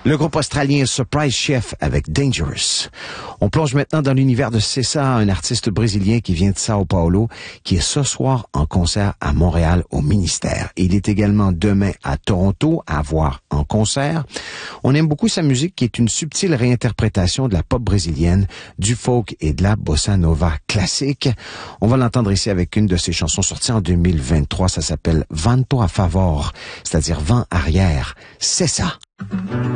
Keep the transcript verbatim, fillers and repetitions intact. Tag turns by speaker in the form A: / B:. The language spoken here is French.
A: Le groupe australien Surprise Chef avec Dangerous. On plonge maintenant dans l'univers de Cessa, un artiste brésilien qui vient de Sao Paulo, qui est ce soir en concert à Montréal au Ministère. Il est également demain à Toronto à voir en concert. On aime beaucoup sa musique qui est une subtile réinterprétation de la pop brésilienne, du folk et de la bossa nova classique. On va l'entendre ici avec une de ses chansons sorties en deux mille vingt-trois. Ça s'appelle Vento a Favor, c'est-à-dire vent arrière. Cessa.